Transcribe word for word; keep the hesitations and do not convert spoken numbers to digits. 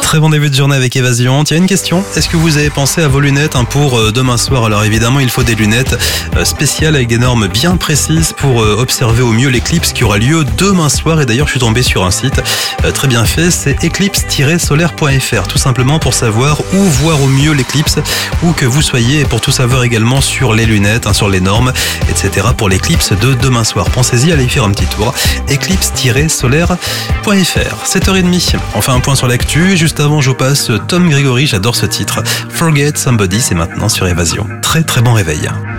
Très bon début de journée avec Évasion. Tiens, une question. Est-ce que vous avez pensé à vos lunettes hein, pour euh, demain soir? Alors évidemment, il faut des lunettes euh, spéciales avec des normes bien précises pour euh, observer au mieux l'éclipse qui aura lieu demain soir. Et d'ailleurs, je suis tombé sur un site euh, très bien fait. C'est éclipse tiret solaire point f r. Tout simplement pour savoir où voir au mieux l'éclipse, où que vous soyez. Et pour tout savoir également sur les lunettes, hein, sur les normes, et cetera pour l'éclipse de demain soir. Pensez-y, allez y faire un petit tour. éclipse tiret solaire point f r. sept heures trente. Enfin, un point sur l'actu. Juste avant, je vous passe Tom Grégory. J'adore ce titre. Forget Somebody, c'est maintenant sur Évasion. Très très bon réveil.